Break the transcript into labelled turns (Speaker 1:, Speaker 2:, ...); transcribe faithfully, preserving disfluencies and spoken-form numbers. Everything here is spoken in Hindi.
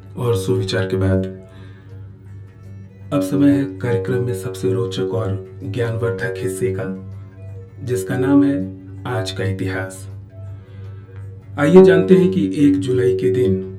Speaker 1: और सुविचार के बाद अब समय है कार्यक्रम में सबसे रोचक और ज्ञानवर्धक हिस्से का, जिसका नाम है आज का इतिहास। आइए जानते हैं कि एक जुलाई के दिन